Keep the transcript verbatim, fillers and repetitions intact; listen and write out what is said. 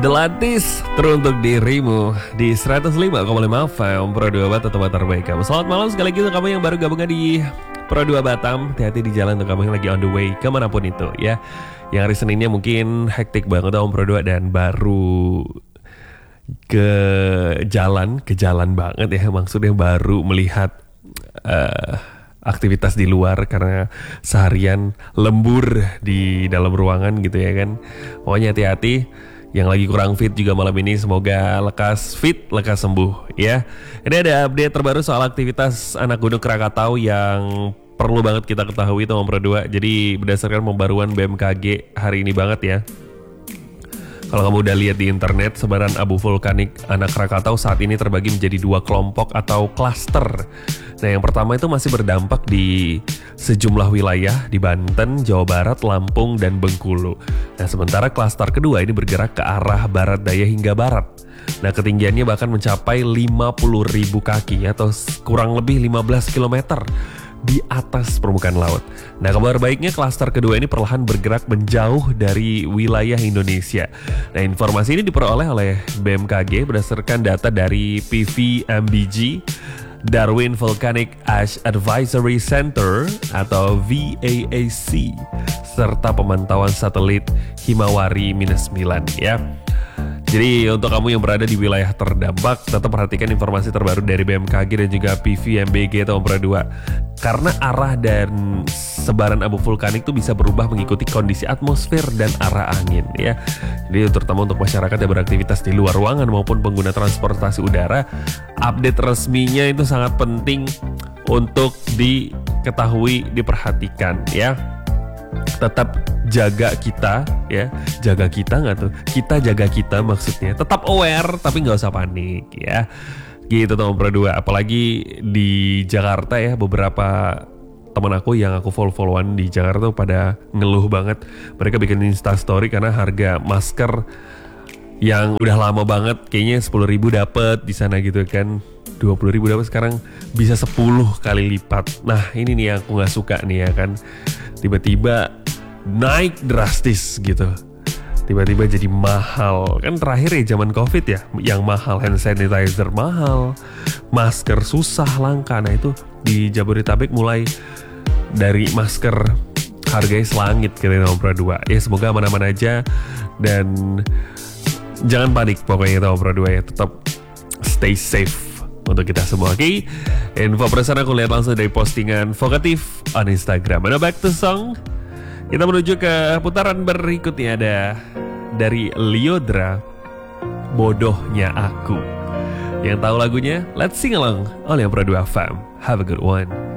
Delantis teruntuk dirimu di seratus lima koma lima F M Pro dua Batam, tempat terbaik kamu. Selamat malam sekali lagi untuk kamu yang baru gabungan di Pro dua Batam. Hati-hati di jalan untuk kamu yang lagi on the way kemanapun itu ya. Yang hari Seninnya mungkin hektik banget Om Pro dua dan baru ke jalan, ke jalan banget ya. Maksudnya baru melihat uh, aktivitas di luar karena seharian lembur di dalam ruangan gitu ya kan. Pokoknya hati-hati. Yang lagi kurang fit juga malam ini semoga lekas fit, lekas sembuh ya. Ini ada update terbaru soal aktivitas anak Gunung Krakatau yang perlu banget kita ketahui itu Om Pro dua. Jadi berdasarkan pembaruan B M K G hari ini banget ya. Kalau kamu udah lihat di internet, sebaran abu vulkanik anak Krakatau saat ini terbagi menjadi dua kelompok atau klaster. Nah, yang pertama itu masih berdampak di sejumlah wilayah di Banten, Jawa Barat, Lampung, dan Bengkulu. Nah, sementara klaster kedua ini bergerak ke arah barat daya hingga barat. Nah, ketinggiannya bahkan mencapai lima puluh ribu kaki atau kurang lebih lima belas kilometer di atas permukaan laut. Nah, kabar baiknya klaster kedua ini perlahan bergerak menjauh dari wilayah Indonesia. Nah, informasi ini diperoleh oleh B M K G berdasarkan data dari P V M B G, Darwin Volcanic Ash Advisory Center atau V A A C, serta pemantauan satelit Himawari minus sembilan ya. Jadi untuk kamu yang berada di wilayah terdampak, tetap perhatikan informasi terbaru dari B M K G dan juga P V M B G atau Om Pro dua. Karena arah dan sebaran abu vulkanik itu bisa berubah mengikuti kondisi atmosfer dan arah angin ya. Jadi terutama untuk masyarakat yang beraktivitas di luar ruangan maupun pengguna transportasi udara, update resminya itu sangat penting untuk diketahui, diperhatikan ya. Tetap jaga kita ya, jaga kita nggak tuh? Kita jaga kita maksudnya. Tetap aware tapi nggak usah panik ya. Gitu tuh Om Pro dua. Apalagi di Jakarta ya, beberapa teman aku yang aku follow-followan di Jakarta tuh pada ngeluh banget. Mereka bikin Instastory karena harga masker yang udah lama banget kayaknya sepuluh ribu dapet di sana gitu kan. dua puluh ribu dapat, sekarang bisa sepuluh kali lipat. Nah, ini nih yang aku nggak suka nih ya kan. Tiba-tiba naik drastis gitu. Tiba-tiba jadi mahal. Kan terakhir ya zaman Covid ya, yang mahal hand sanitizer mahal, masker susah langka. Nah itu di Jabodetabek mulai dari masker harganya selangit gitu Om Pro dua. Ya semoga aman-aman aja dan jangan panik pokoknya Om Pro dua ya. Tetap stay safe untuk kita semua. Oke, okay? Info perusahaan aku lihat langsung dari postingan Vokatif on Instagram. Mana back to song. Kita menuju ke putaran berikutnya, ada dari Lyodra, Bodohnya Aku. Yang tahu lagunya, let's sing along oleh Pro dua F M. Have a good one.